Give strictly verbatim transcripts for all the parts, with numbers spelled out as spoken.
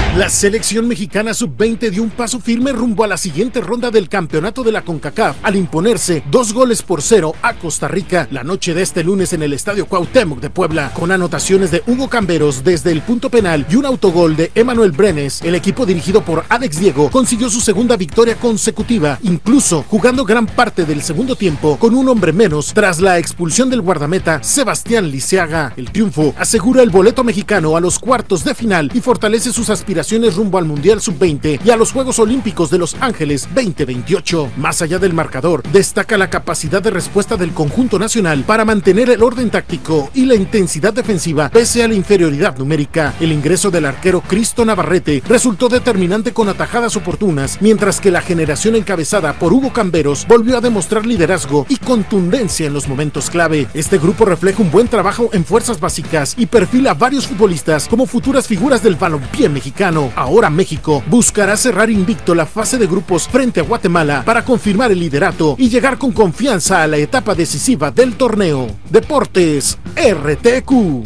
La selección mexicana sub veinte dio un paso firme rumbo a la siguiente ronda del campeonato de la CONCACAF al imponerse dos goles por cero a Costa Rica la noche de este lunes en el Estadio Cuauhtémoc de Puebla, con anotaciones de Hugo Camberos desde el punto penal y un autogol de Emanuel Brenes. El equipo dirigido por Alex Diego consiguió su segunda victoria consecutiva, incluso jugando gran parte del segundo tiempo con un hombre menos tras la expulsión del guardameta Sebastián Liceaga. El triunfo asegura el boleto mexicano a los cuartos de final y fortalece sus aspiraciones rumbo al Mundial sub veinte y a los Juegos Olímpicos de Los Ángeles veinte veintiocho. Más allá del marcador, destaca la capacidad de respuesta del conjunto nacional para mantener el orden táctico y la intensidad defensiva pese a la inferioridad numérica. El ingreso del arquero Cristo Navarrete resultó determinante con atajadas oportunas, mientras que la generación encabezada por Hugo Camberos volvió a demostrar liderazgo y contundencia en los momentos clave. Este grupo refleja un buen trabajo en fuerzas básicas y perfila a varios futbolistas como futuras figuras del balompié mexicano. Ahora México buscará cerrar invicto la fase de grupos frente a Guatemala para confirmar el liderato y llegar con confianza a la etapa decisiva del torneo. Deportes R T Q.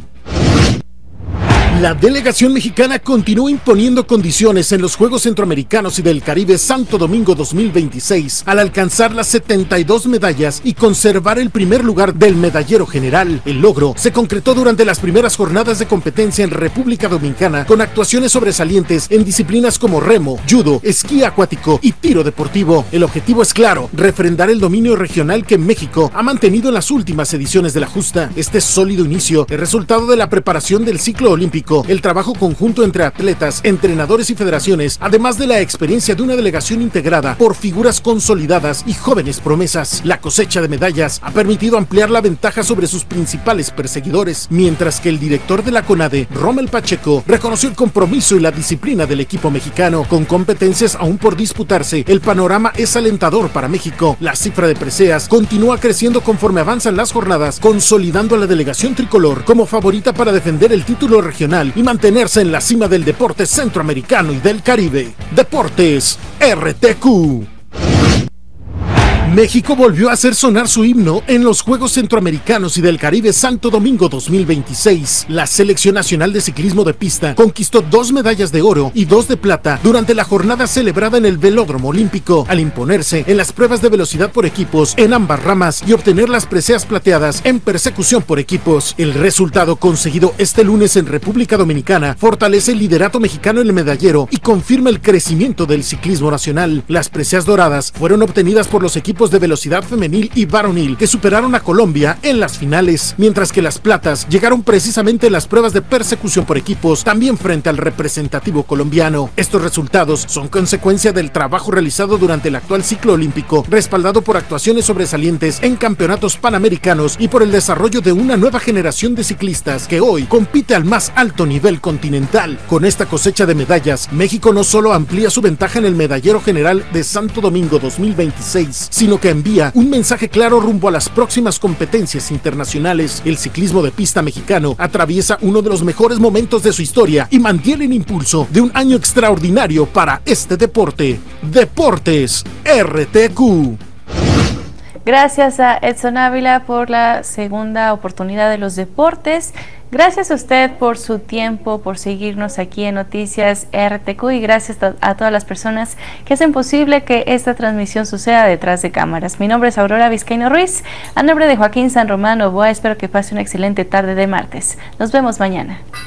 La delegación mexicana continuó imponiendo condiciones en los Juegos Centroamericanos y del Caribe Santo Domingo dos mil veintiséis al alcanzar las setenta y dos medallas y conservar el primer lugar del medallero general. El logro se concretó durante las primeras jornadas de competencia en República Dominicana con actuaciones sobresalientes en disciplinas como remo, judo, esquí acuático y tiro deportivo. El objetivo es claro: refrendar el dominio regional que México ha mantenido en las últimas ediciones de la justa. Este sólido inicio es resultado de la preparación del ciclo olímpico, el trabajo conjunto entre atletas, entrenadores y federaciones, además de la experiencia de una delegación integrada por figuras consolidadas y jóvenes promesas. La cosecha de medallas ha permitido ampliar la ventaja sobre sus principales perseguidores, mientras que el director de la CONADE, Rommel Pacheco, reconoció el compromiso y la disciplina del equipo mexicano. Con competencias aún por disputarse, el panorama es alentador para México. La cifra de preseas continúa creciendo conforme avanzan las jornadas, consolidando a la delegación tricolor como favorita para defender el título regional y mantenerse en la cima del deporte centroamericano y del Caribe. Deportes R T Q. México volvió a hacer sonar su himno en los Juegos Centroamericanos y del Caribe Santo Domingo dos mil veintiséis. La Selección Nacional de Ciclismo de Pista conquistó dos medallas de oro y dos de plata durante la jornada celebrada en el Velódromo Olímpico, al imponerse en las pruebas de velocidad por equipos en ambas ramas y obtener las preseas plateadas en persecución por equipos. El resultado conseguido este lunes en República Dominicana fortalece el liderato mexicano en el medallero y confirma el crecimiento del ciclismo nacional. Las preseas doradas fueron obtenidas por los equipos de velocidad femenil y varonil que superaron a Colombia en las finales, mientras que las platas llegaron precisamente en las pruebas de persecución por equipos, también frente al representativo colombiano. Estos resultados son consecuencia del trabajo realizado durante el actual ciclo olímpico, respaldado por actuaciones sobresalientes en campeonatos panamericanos y por el desarrollo de una nueva generación de ciclistas que hoy compite al más alto nivel continental. Con esta cosecha de medallas, México no solo amplía su ventaja en el medallero general de Santo Domingo dos mil veintiséis, sino que envía un mensaje claro rumbo a las próximas competencias internacionales. El ciclismo de pista mexicano atraviesa uno de los mejores momentos de su historia y mantiene el impulso de un año extraordinario para este deporte. Deportes R T Q. Gracias a Edson Ávila por la segunda oportunidad de los deportes. Gracias a usted por su tiempo, por seguirnos aquí en Noticias R T Q y gracias a todas las personas que hacen posible que esta transmisión suceda detrás de cámaras. Mi nombre es Aurora Vizcaíno Ruiz, a nombre de Joaquín San Román Oboa, espero que pase una excelente tarde de martes. Nos vemos mañana.